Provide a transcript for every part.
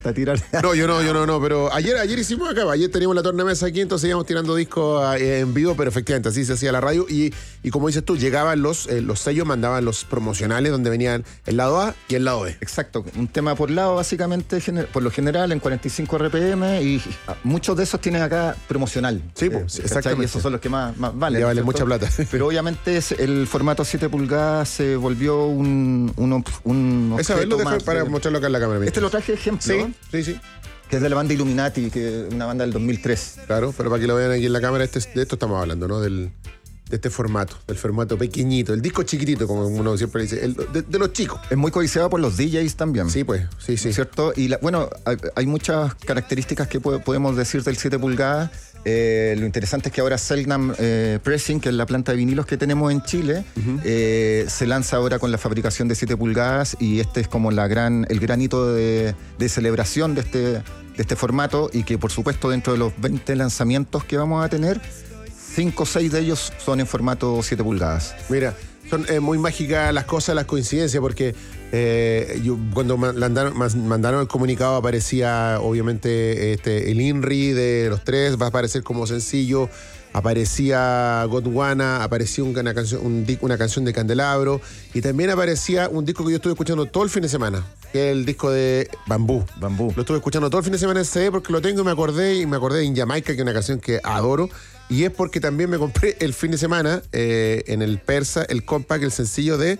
a tirar. No, yo no, pero ayer hicimos acá, ayer teníamos la tornamesa aquí, entonces íbamos tirando discos en vivo, pero efectivamente así se hacía la radio y como dices tú, llegaban los sellos, mandaban los promocionales donde venían el lado A y el lado B. Exacto, un tema por lado básicamente, por lo general en 45 RPM y muchos de esos tienen acá promocional. Sí, pues, exactamente. Y esos son los que más valen. Ya valen mucha plata. Pero obviamente el formato 7 pulgadas se volvió un esa vez lo dejo para mostrarlo acá en la cámara. Este lo traje de ejemplo. Sí. Que es de la banda Illuminati, que es una banda del 2003. Claro, pero para que lo vean aquí en la cámara, de esto estamos hablando, ¿no? De este formato, del formato pequeñito, el disco chiquitito, como uno siempre dice, de los chicos. Es muy codiciado por los DJs también. Sí, pues, sí. ¿Cierto? Y hay muchas características que podemos decir del 7 pulgadas. Lo interesante es que ahora Selknam Pressing, que es la planta de vinilos que tenemos en Chile, se lanza ahora con la fabricación de 7 pulgadas y este es como el gran hito de celebración de este formato y que por supuesto dentro de los 20 lanzamientos que vamos a tener, 5 o 6 de ellos son en formato 7 pulgadas. Mira, son muy mágicas las cosas, las coincidencias, porque cuando mandaron el comunicado aparecía obviamente el INRI de los tres, va a aparecer como sencillo, aparecía Gondwana, aparecía una canción de Candelabro y también aparecía un disco que yo estuve escuchando todo el fin de semana, que es el disco de Bambú. Lo estuve escuchando todo el fin de semana en CD porque lo tengo y me acordé de In Jamaica, que es una canción que adoro. Y es porque también me compré el fin de semana en el Persa, el compact, el sencillo de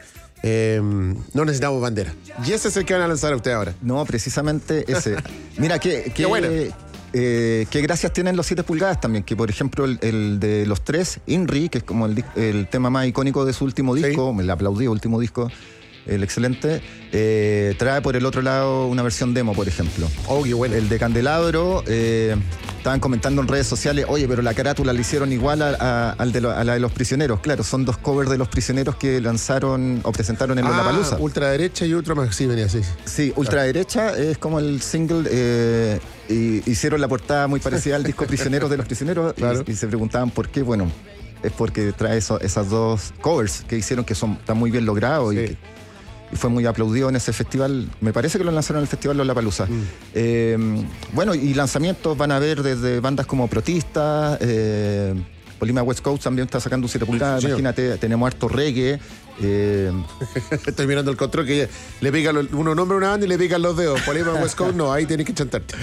No Necesitamos Bandera. Y ese es el que van a lanzar a usted ahora. No, precisamente ese. Mira, qué buena. Qué gracias tienen los 7 pulgadas también, que por ejemplo el de los tres, INRI, que es como el tema más icónico de su último disco, me la aplaudí, último disco, el excelente, trae por el otro lado una versión demo, por ejemplo. Oh, qué bueno. El de Candelabro, estaban comentando en redes sociales, oye, pero la carátula la hicieron igual a la de Los Prisioneros. Claro, son 2 covers de Los Prisioneros que lanzaron o presentaron en Lollapalooza. Ultraderecha y Ultra, sí, venía así. Sí, Ultraderecha es como el single, y hicieron la portada muy parecida al disco Prisioneros de Los Prisioneros, claro. y se preguntaban por qué. Bueno, es porque trae esas 2 covers que hicieron que están muy bien logrados, sí. Y fue muy aplaudido en ese festival. Me parece que lo lanzaron en el festival Lollapalooza. Bueno, y lanzamientos van a haber desde bandas como Protista, Polima West Coast también está sacando un 7 pulgadas. Sí, imagínate, tenemos harto reggae. Estoy mirando el control que le pica uno nombra una banda y le pican los dedos. Polima West Coast no, ahí tienes que chantarte.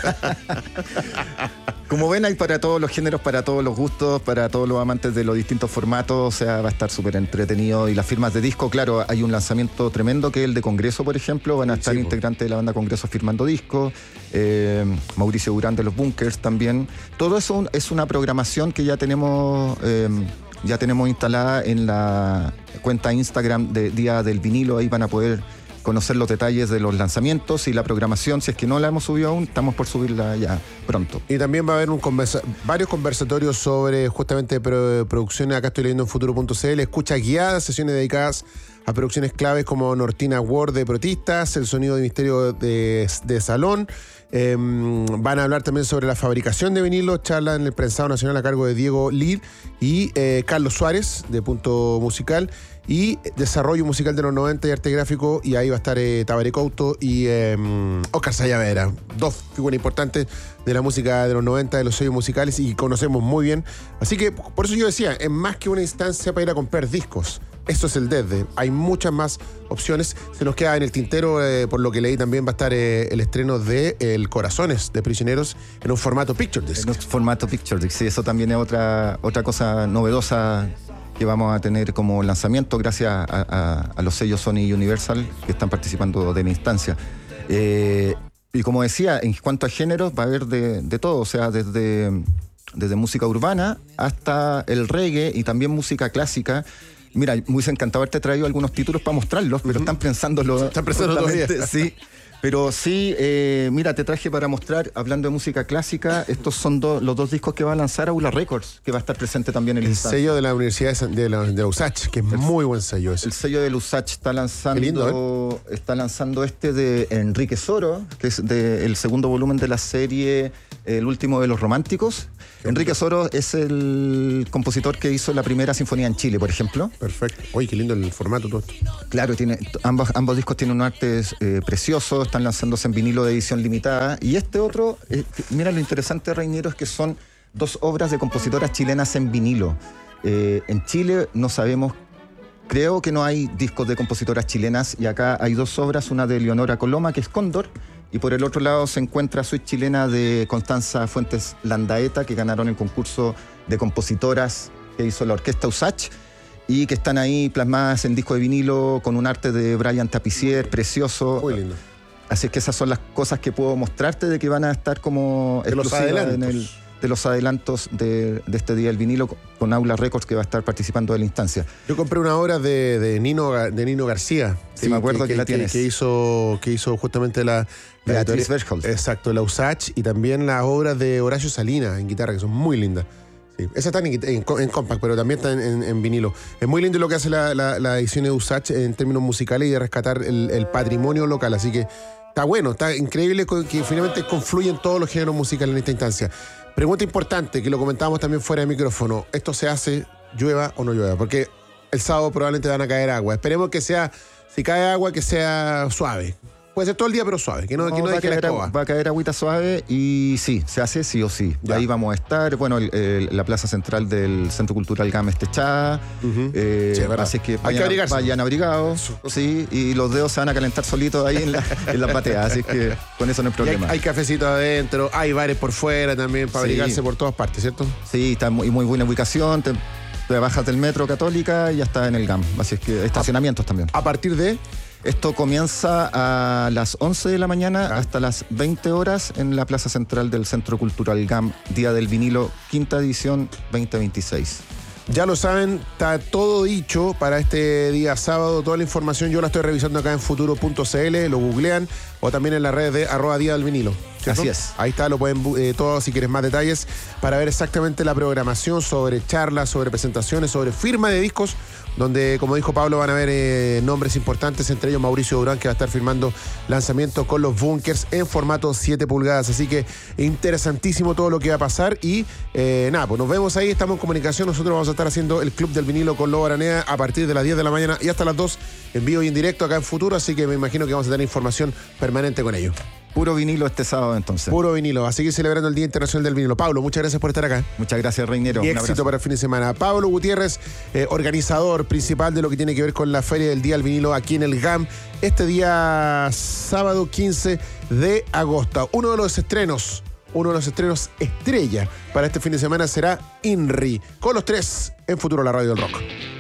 Como ven, hay para todos los géneros, para todos los gustos, para todos los amantes de los distintos formatos. O sea, va a estar súper entretenido. Y las firmas de disco, claro, hay un lanzamiento tremendo que es el de Congreso, por ejemplo. Van a estar integrantes de la banda Congreso firmando discos. Mauricio Durán de los Bunkers también. Todo eso es una programación que ya tenemos instalada en la cuenta Instagram de Día del Vinilo. Ahí van a poder conocer los detalles de los lanzamientos y la programación. Si es que no la hemos subido aún, estamos por subirla ya pronto. Y también va a haber varios conversatorios sobre justamente producciones. Acá estoy leyendo en futuro.cl, escucha guiadas, sesiones dedicadas a producciones claves como Nortina World de Protistas, El Sonido de Misterio de Salón. Van a hablar también sobre la fabricación de vinilos, charla en el Prensado Nacional a cargo de Diego Lid y Carlos Suárez de Punto Musical, y desarrollo musical de los 90 y arte gráfico, y ahí va a estar Tabaré Couto y Oscar Sayavera, 2 figuras importantes de la música de los 90, de los sellos musicales, y conocemos muy bien. Así que por eso yo decía, es más que una instancia para ir a comprar discos. Esto es el desde. Hay muchas más opciones. Se nos queda en el tintero, por lo que leí, también va a estar el estreno de El Corazones de Prisioneros en un formato Picture Disc. En un formato Picture Disc, sí, eso también es otra cosa novedosa que vamos a tener como lanzamiento gracias a los sellos Sony y Universal que están participando de la instancia. Y como decía, en cuanto a géneros va a haber de todo, o sea, desde música urbana hasta el reggae y también música clásica. Mira, me hubiese encantado haberte traído algunos títulos para mostrarlos, pero están pensándolo. Están pensando todavía. Sí. Pero sí, mira, te traje para mostrar, hablando de música clásica, estos son los 2 discos que va a lanzar Aula Records, que va a estar presente también en el instante. Sello de la Universidad de la USACH, que es muy buen sello ese. El sello de la USACH está lanzando, lindo, está lanzando este de Enrique Soro, que es el segundo volumen de la serie El último de los románticos. Enrique Soro es el compositor que hizo la primera sinfonía en Chile, por ejemplo. Perfecto. Oye, qué lindo el formato todo esto. Claro, ambos discos tienen un arte precioso. están lanzándose en vinilo de edición limitada. Y este otro, mira, lo interesante, Reiniero, es que son 2 obras de compositoras chilenas en vinilo. En Chile no sabemos, creo que no hay discos de compositoras chilenas, y acá hay 2 obras, una de Leonora Coloma, que es Cóndor, y por el otro lado se encuentra Suite Chilena de Constanza Fuentes Landaeta, que ganaron el concurso de compositoras que hizo la orquesta USACH, y que están ahí plasmadas en disco de vinilo con un arte de Brian Tapicier precioso. Muy lindo. Así es que esas son las cosas que puedo mostrarte de que van a estar como de los adelantos. De los adelantos de este Día del Vinilo, con Aula Records, que va a estar participando de la instancia. Yo compré una obra de Nino García. Sí, me acuerdo que la tienes. Que hizo justamente la Beatriz Bergholz. Exacto, la USACH, y también las obras de Horacio Salinas en guitarra, que son muy lindas. Sí. Esa está en compact, pero también está en vinilo. Es muy lindo lo que hace la edición de USACH en términos musicales y de rescatar el patrimonio local. Así que está bueno, está increíble que finalmente confluyen todos los géneros musicales en esta instancia. Pregunta importante, que lo comentábamos también fuera de micrófono. ¿Esto se hace llueva o no llueva? Porque el sábado probablemente van a caer agua. Esperemos que sea, si cae agua, que sea suave. Puede ser todo el día, pero suave, que no deje la escoba. Va a caer agüita suave y sí, se hace sí o sí. Ya. Ahí vamos a estar. Bueno, la plaza central del Centro Cultural GAM está techada. Sí, así que vayan abrigados. Sí, y los dedos se van a calentar solitos ahí en las bateas. Así que con eso no hay problema. Hay cafecito adentro, hay bares por fuera también para abrigarse por todas partes, ¿cierto? Sí, está muy buena ubicación. Te bajas del metro Católica y ya está en el GAM. Así es que estacionamientos también. ¿A partir de...? Esto comienza a las 11 de la mañana hasta las 20 horas en la Plaza Central del Centro Cultural GAM, Día del Vinilo, 5ª edición 2026. Ya lo saben, está todo dicho para este día sábado. Toda la información yo la estoy revisando acá en futuro.cl, lo googlean, o también en las redes de @Día del Vinilo, ¿cierto? Así es. Ahí está, lo pueden todo si quieres más detalles para ver exactamente la programación sobre charlas, sobre presentaciones, sobre firma de discos, donde, como dijo Pablo, van a haber nombres importantes, entre ellos Mauricio Durán, que va a estar firmando lanzamiento con los Bunkers en formato 7 pulgadas. Así que interesantísimo todo lo que va a pasar. Y nada, pues nos vemos ahí, estamos en comunicación. Nosotros vamos a estar haciendo el Club del Vinilo con Lobo Aranea a partir de las 10 de la mañana y hasta las 2 en vivo y en directo acá en Futuro. Así que me imagino que vamos a tener información permanente con ello. Puro vinilo este sábado, entonces. Puro vinilo. A seguir celebrando el Día Internacional del Vinilo. Pablo, muchas gracias por estar acá. Muchas gracias, Reiniero. Y éxito para el fin de semana. Pablo Gutiérrez, organizador principal de lo que tiene que ver con la Feria del Día del Vinilo aquí en el GAM, este día sábado 15 de agosto. Uno de los estrenos estrella para este fin de semana será INRI, con los 3 en Futuro, la radio del rock.